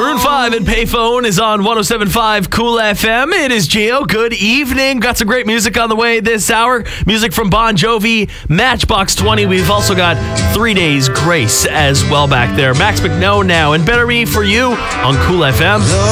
Maroon 5 and Payphone is on 107.5 Cool FM. It is Gio. Good evening. Got some great music on the way this hour. Music from Bon Jovi, Matchbox 20. We've also got 3 Days Grace as well back there. Max McKnow now and Better Me for You on Cool FM.